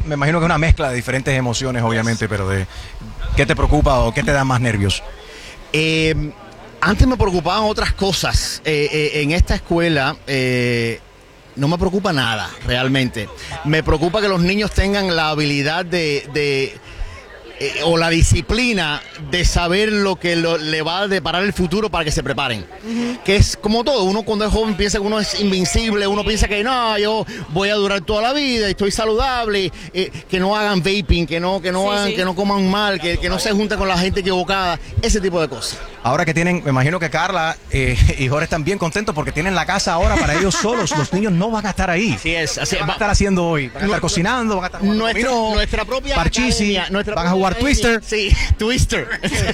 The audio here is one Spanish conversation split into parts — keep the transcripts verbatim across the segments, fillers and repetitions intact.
me imagino que es una mezcla de diferentes emociones, obviamente, pero de ¿qué te preocupa o qué te da más nervios? Eh, antes me preocupaban otras cosas. Eh, eh, en esta escuela eh, no me preocupa nada, realmente. Me preocupa que los niños tengan la habilidad de... de Eh, o la disciplina de saber lo que lo, le va a deparar el futuro para que se preparen. Uh-huh. Que es como todo, uno cuando es joven piensa que uno es invencible, uno piensa que no, yo voy a durar toda la vida, estoy saludable, eh, que no hagan vaping, que no, que no sí, hagan, sí. que no coman mal, que, que no se junten con la gente equivocada, ese tipo de cosas. Ahora que tienen, me imagino que Carla eh, y Jorge están bien contentos porque tienen la casa ahora para ellos solos. Los niños no van a estar ahí. Así es. Así ¿Qué van a estar haciendo hoy? ¿Van a estar cocinando? ¿Van a estar jugando nuestra, dominó? Nuestra propia Parchisi, nuestra ¿van a jugar academia. Twister? Sí, Twister.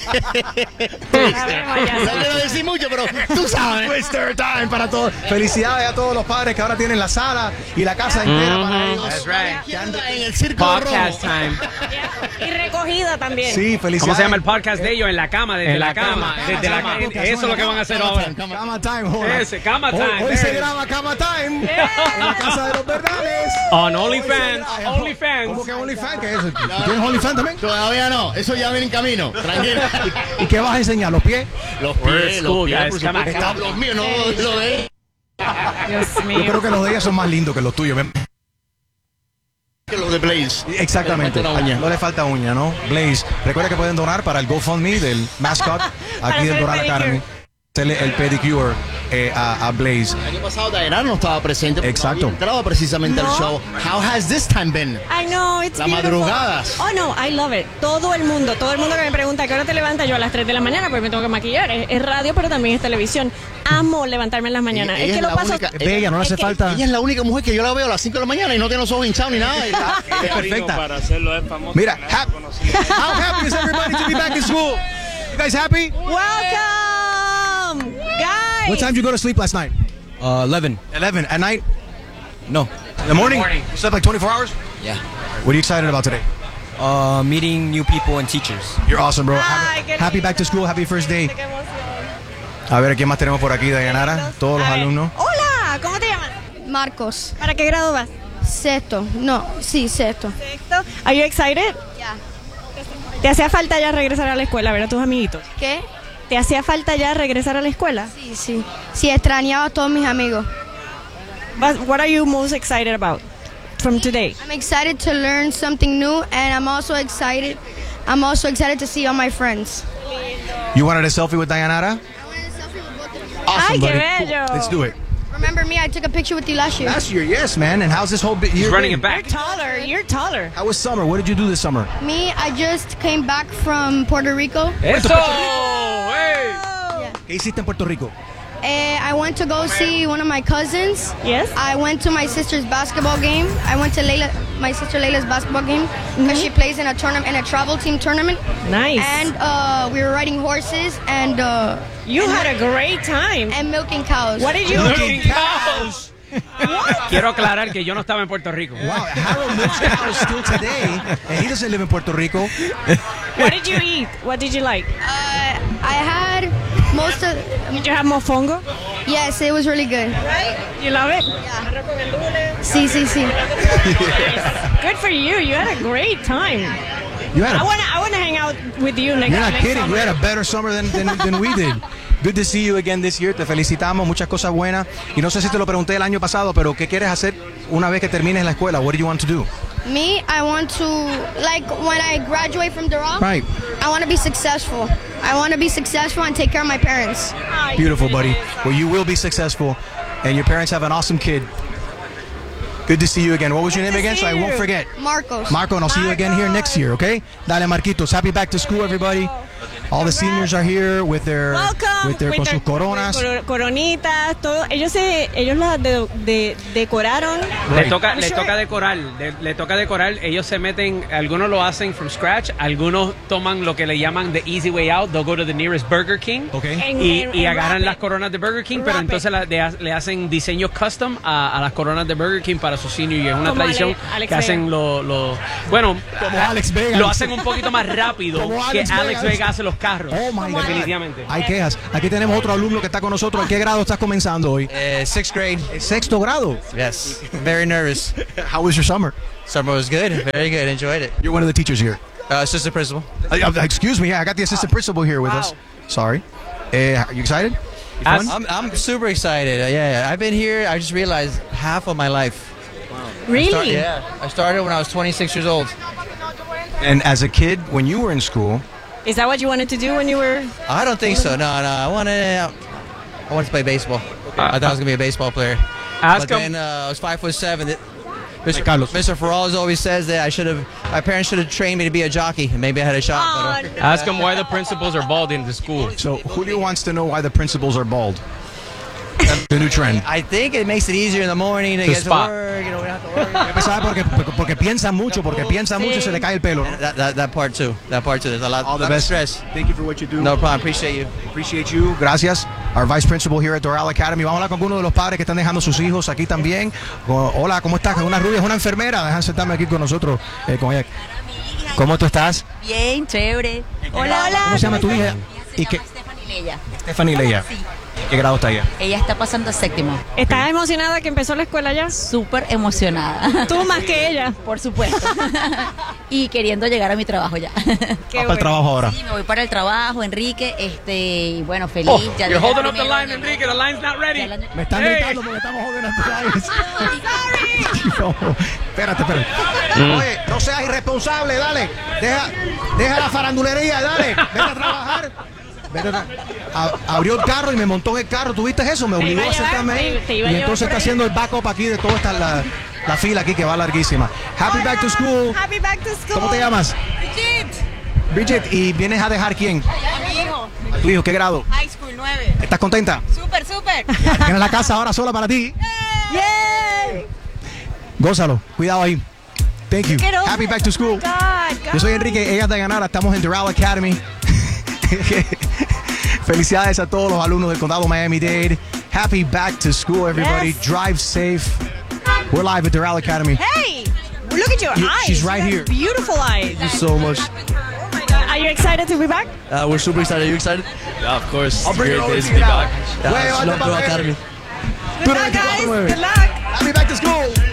Twister. No quiero decir mucho, pero tú sabes. Twister time para todos. Felicidades a todos los padres que ahora tienen la sala y la casa entera Mm-hmm. para ellos. That's right. Que andan en el circo Podcast rojo. time. Y recogida también. Sí, felicidades. ¿Cómo se llama el podcast de ellos? En la cama, desde En la, la cama. cama. Desde la cama. Eso es lo que van a hacer ahora. Cama time, Jorge. Ese, cama time. Hoy, hoy there se it is. graba Cama Time en la casa de los Bernales. On Hoy OnlyFans. se graba- OnlyFans. ¿Cómo que OnlyFans? ¿Qué es eso? ¿Tú ¿Tienes OnlyFans también? Todavía no, eso ya viene en camino. Tranquilo. ¿Y qué vas a enseñar? ¿Los pies? Los We're pies, school, los pies, guys. por Come on, supuesto. come on. Los míos, no lo de Dios Yo mío. creo que los de ella son más lindos que los tuyos. ¿ven? que los de Blaze. Exactamente. Le falta una uña. No le falta uña, ¿no? Blaze, recuerda que pueden donar para el GoFundMe del mascot Para aquí del hacer el Doral pedicure. Academy. Hacerle el pedicure eh, a, a Blaze. El año pasado Dayanara no estaba presente. porque Exacto. No había entrado precisamente No. al show. How has this time been? I know, it's Las beautiful. madrugadas. Oh, no, I love it. Todo el mundo, todo el mundo que me pregunta a qué hora te levantas, yo a las tres de la mañana, porque me tengo que maquillar. Es, es radio, pero también es televisión. Amo levantarme en las mañanas. Ella es que es lo la paso... única- Es bella, no le es hace que- falta. Ella es la única mujer que yo la veo a las cinco de la mañana y no tiene los ojos hinchados ni nada. Y está- Es perfecta. Para hacerlo es famoso. Mira, hap- how happy is everybody to be back in school? You guys happy? Welcome, guys. What time did you go to sleep last night? Uh, eleven. eleven. At night? No. In the morning? Morning. You slept like twenty-four hours? Yeah. What are you excited about today? Uh, meeting new people and teachers. You're awesome, bro. Ay, happy qué happy lindo. back to school. Happy first day. Qué emoción. A ver, ¿quién más tenemos por aquí, Dayanara? Todos los A ver. alumnos. Hola, ¿cómo te llamas? Marcos, ¿Para qué grado vas? sexto, no, sí, sexto. Sexto. Are you excited? Ya. ¿Te hacía falta ya regresar a la escuela, a ver a tus amiguitos? ¿Qué? ¿Te hacía falta ya regresar a la escuela? Sí, sí. Sí, extrañaba a todos mis amigos. But what are you most excited about from today? I'm excited to learn something new, and I'm also excited. I'm also excited to see all my friends. You wanted a selfie with Dayanara? Awesome, Ay, qué buddy. bello. Let's do it. Remember me? I took a picture with you last year. Last year, yes, man. And how's this whole bit year He's running been? it back. You're taller. You're taller. How was summer? What did you do this summer? Me, I just came back from Puerto Rico. Eso. Hey. ¿Qué hiciste en Puerto Rico? Uh, I went to go see one of my cousins. Yes. I went to my sister's basketball game. I went to Layla, my sister Layla's basketball game because she plays in a tournament, in a travel team tournament. Nice. And uh, we were riding horses and uh, You had a great time. and milking cows. What did you Milking cows. Quiero aclarar que yo no estaba en Puerto Rico. Wow, Harold milks cows still today, and he doesn't live in Puerto Rico. What did you eat? What did you like? Uh, I had most of. Did you have mofongo? Yes, it was really good. Right? You love it? Sí, sí, sí. Good for you. You had a great time. You had I a, wanna, I wanna hang out with you next. you're not next kidding. summer. You had a better summer than, than, than we did. Good to see you again this year. Te felicitamos, muchas cosas buenas. Y no sé si te lo pregunté el año pasado, pero ¿qué quieres hacer una vez que termines la escuela? What do you want to do? Me, I want to, like, when I graduate from Doral, Right. I want to be successful. I want to be successful and take care of my parents. Ay, Beautiful, qué buddy. belleza. Well, you will be successful, and your parents have an awesome kid. Good to see you again. What was your Good name to again? see So I won't you. forget. Marcos. Marco, and I'll see you again here next year, okay? Dale, Marquitos. Happy back to school, everybody. All the seniors are here with their, Welcome. with their, con sus coronas. with cor- coronitas, todo. Ellos se, ellos las de, de- decoraron. Le toca, I'm le sure- toca decorar, de- le toca decorar. Ellos se meten, algunos lo hacen from scratch, algunos toman lo que le llaman the easy way out. They'll go to the nearest Burger King Okay. En- y, en- y en agarran wrap las it. coronas de Burger King, pero Wrap entonces it. la- de- le hacen diseños custom a, a las coronas de Burger King para sus seniors y es una Como tradición Ale- Alex que hacen Vega. los, los bueno, Como Alex Vega. lo hacen un poquito más rápido Como que Alex Alex Vega. Vega hace los carros. Oh my God. Definitivamente. Hay quejas. Aquí tenemos otro alumno que está con nosotros. ¿En qué grado estás comenzando hoy? Uh, sixth grade. Sexto grado. Yes. Very nervous. How was your summer? Summer was good. Very good. Enjoyed it. You're one of the teachers here. Uh, assistant principal. Uh, uh, excuse me. Yeah, I got the assistant principal here with us. Sorry. Uh, are you excited? You fun? I'm, I'm super excited. Uh, yeah, I've been here. I just realized half of my life. Really? Start- yeah. I started when I was twenty-six years old. And as a kid, when you were in school, Is that what you wanted to do when you were? I don't think so. No, no. I wanted. I wanted to play baseball. I thought I was gonna be a baseball player. Ask But him. then uh, I was five foot seven. It- Mister Carlos. Mister Ferralls always says that I should have. My parents should have trained me to be a jockey, and maybe I had a shot. but, uh, Ask him why the principals are bald in the school. so Julio wants to know why the principals are bald. That's the new trend. I think it makes it easier in the morning to, To get spot. to work. You know, we don't have to worry. ¿Sabe? Porque, porque, porque piensa mucho, porque piensa mucho y se le cae el pelo. ¿no? That, that, that part too. That part too. There's a lot, All the lot of best. stress. Thank you for what you do. No problem. Appreciate you. Appreciate you. Gracias. Our vice principal here at Doral Academy. Vamos a hablar con algunos de los padres que están dejando sus hijos aquí también. Oh, hola, ¿cómo estás? Una rubia, es una enfermera. Dejan sentarme aquí con nosotros. Eh, con ella. ¿Cómo tú estás? Bien, chévere. Hola, hola. ¿Cómo se llama tu hija? ¿Y qué? Stephanie Leia. Stephanie Leia. Sí. ¿En qué grado está ella? Ella está pasando a séptimo. ¿Estás emocionada que empezó la escuela ya? Súper emocionada. Tú más que ella. Por supuesto. Y queriendo llegar a mi trabajo ya. Qué ¿Vas para el bueno. trabajo ahora? Sí, me voy para el trabajo, Enrique. Este, y bueno, feliz. Oh, ya you're dejé holding up the primero line, en el- Enrique. The line's not ready. Ya el año- Me están Hey. gritando porque estamos jodiendo No, espérate, espérate. Oye, no seas irresponsable, dale. Deja, deja la farandulería, dale. Vete a trabajar. Vete a tra- a- abrió el carro y me montó en el carro. ¿Tuviste eso? Me obligó iba a a sentarme llevar, ahí. te- te iba a Y llevar entonces por está ahí. haciendo el backup aquí de toda esta la, la fila aquí que va larguísima. Happy back to school. Happy back to school. ¿Cómo te llamas? Bridget. ¿Y vienes a dejar quién? A mi hijo, A tu hijo, ¿qué grado? high school nueve. ¿Estás contenta? Súper, súper. Tienes la casa ahora sola para ti. Yay. Gózalo. Cuidado ahí. Thank you. Get over Happy it. back to school. God, God. Yo soy Enrique, ella es Dayanara, estamos en Doral Academy. Felicidades a todos los alumnos del condado Miami-Dade. Happy back to school, everybody. Yes. Drive safe. We're live at Doral Academy. Hey, look at your You- eyes. she's right You got here. Beautiful eyes. So much. Are you excited to be back? Uh, we're super excited. Are you excited? Yeah, of course. I'll bring it Great over days to to you be now. back. Way Yeah, on love the Doral Miami. Academy. Good luck, guys. Good luck. Happy back to school.